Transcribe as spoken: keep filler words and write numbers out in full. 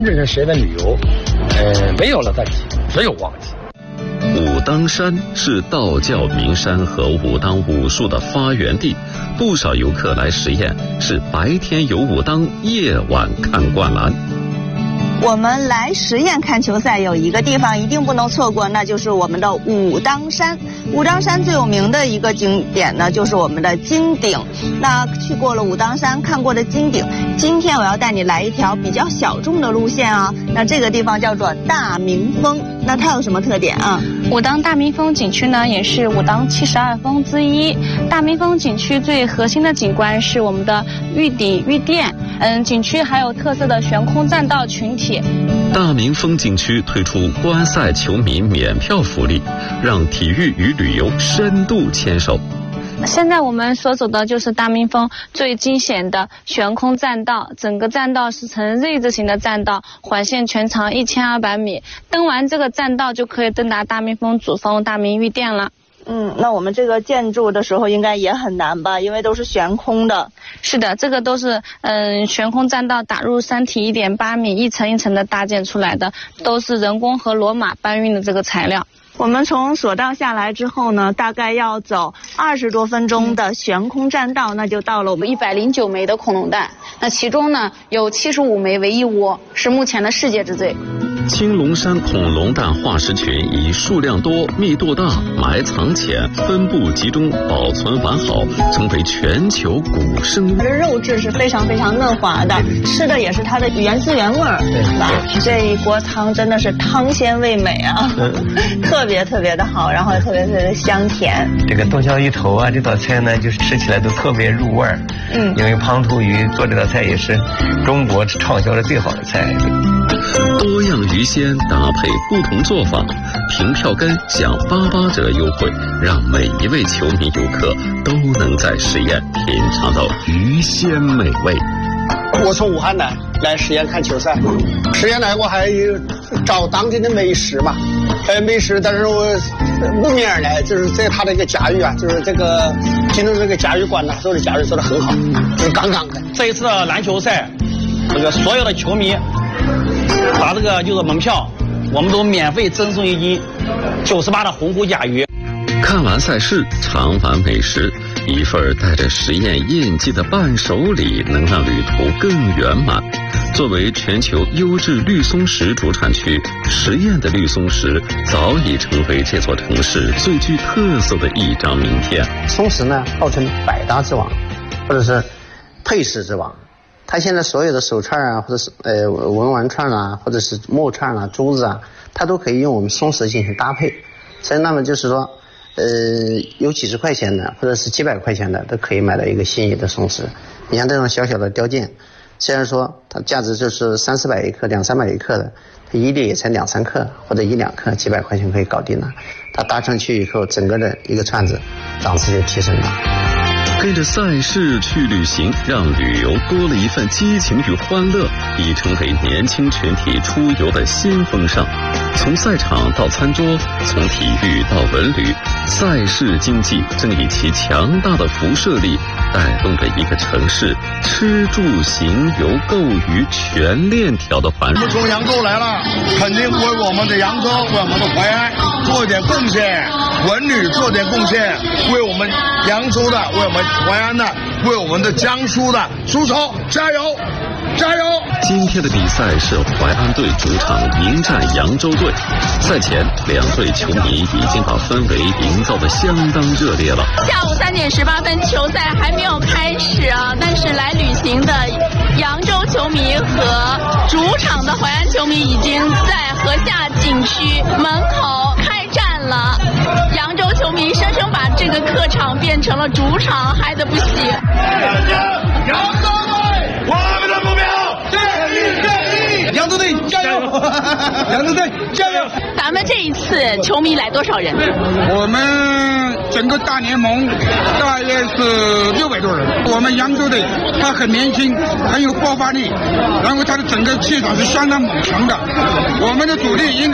这是谁的旅游，呃，没有了淡季，只有旺季。 武当山是道教名山和武当武术的发源地，不少游客来实验是白天游武当，夜晚看灌篮。 我们来实验看球赛有一个地方一定不能错过，那就是我们的武当山。武当山最有名的一个景点呢，就是我们的金顶。那去过了武当山，看过了金顶，今天我要带你来一条比较小众的路线啊。那这个地方叫做大明峰，那它有什么特点啊？ 武当大明峰景区呢，也是武当七十二峰之一。大明峰景区最核心的景观是我们的玉鼎玉殿，嗯，景区还有特色的悬空栈道群体。 大明峰景区推出观赛球迷免票福利，让体育与旅游深度牵手。 现在我们所走的就是大明峰最惊险的悬空栈道，整个栈道是呈 Z 字形的栈道，环线全长一千二百米。登完这个栈道就可以登达大明峰主峰大明玉殿了。 嗯，那我们这个建筑的时候应该也很难吧？因为都是悬空的。 是的，这个都是嗯悬空栈道打入山体一点八米，一层一层的搭建出来的，都是人工和骡马搬运的这个材料。 我们从索道下来之后呢，大概要走二十多分钟的悬空栈道，那就到了我们一百零九枚的恐龙蛋，那其中呢有七十五枚为一窝，是目前的世界之最。 青龙山恐龙蛋化石群以数量多、密度大、埋藏浅、分布集中、保存完好，成为全球古生物。 它的肉质是非常非常嫩滑的，吃的也是它的原汁原味儿，是吧？这一锅汤真的是汤鲜味美啊，特别特别的好，然后特别特别的香甜。 这个剁椒鱼头啊，这道菜呢，就是吃起来都特别入味儿。嗯，因为滂沱鱼做这道菜也是中国畅销的最好的菜。 多样鱼鲜搭配不同做法，凭票根享八八折优惠，让每一位球迷游客都能在实验品尝到鱼鲜美味。 我从武汉来来实验看球赛，实验来我还找当地的美食嘛，呃美食，但是我慕名而来，就是在他这个驾驭啊，就是这个进入这个驾驭馆呢，做的驾驭做得很好，就是杠杠的。 这一次的篮球赛，这个所有的球迷拿这个就是门票，我们都免费赠送一斤九十八的洪湖甲鱼。 看完赛事，尝完美食，一份带着实验印记的伴手礼，能让旅途更圆满。作为全球优质绿松石主产区，实验的绿松石早已成为这座城市最具特色的一张名片。 松石呢，号称百搭之王，或者是配饰之王。它现在所有的手串啊，或者是呃文玩串啊，或者是木串啊、珠子啊，它都可以用我们松石进行搭配。所以那么就是说，呃，有几十块钱的，或者是几百块钱的，都可以买到一个心仪的松石。你像这种小小的雕件，虽然说它价值就是三四百一克、两三百一克的，它一粒也才两三克或者一两克，几百块钱可以搞定了。它搭上去以后，整个的一个串子档次就提升了。 跟着赛事去旅行，让旅游多了一份激情与欢乐，已成为年轻群体出游的新风尚。从赛场到餐桌，从体育到文旅，赛事经济正以其强大的辐射力，带动着一个城市吃住行游购娱全链条的繁荣。 我们从扬州来了，肯定为我们的扬州、为我们的淮安做一点贡献，文旅做点贡献，为我们扬州的、为我们淮安的、为我们的江苏的足球加油！加油！ 今天的比赛是淮安队主场迎战扬州队。赛前，两队球迷已经把氛围营造得相当热烈了。 下午三点十八分，球赛还没有开始啊，但是来旅行的扬州球迷和主场的淮安球迷已经在河下景区门口开战了。扬州球迷生生把这个客场变成了主场，嗨得不行。 扬州队，我们的目标胜利胜利！扬州队加油！扬州队加油！ 咱们这一次球迷来多少人？ 我们整个大联盟大约是六百多人。我们扬州队他很年轻，很有爆发力，然后他的整个气场是相当猛强的。我们的主力应